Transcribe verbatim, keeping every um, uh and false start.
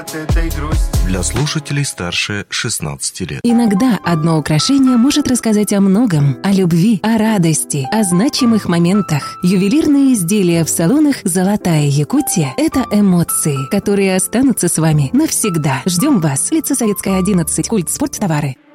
Для слушателей старше шестнадцати лет. Иногда одно украшение может рассказать о многом. О любви, о радости, о значимых моментах. Ювелирные изделия в салонах «Золотая Якутия» — это эмоции, которые останутся с вами навсегда. Ждем вас. Улица Советская, одиннадцать. Культ спорттовары.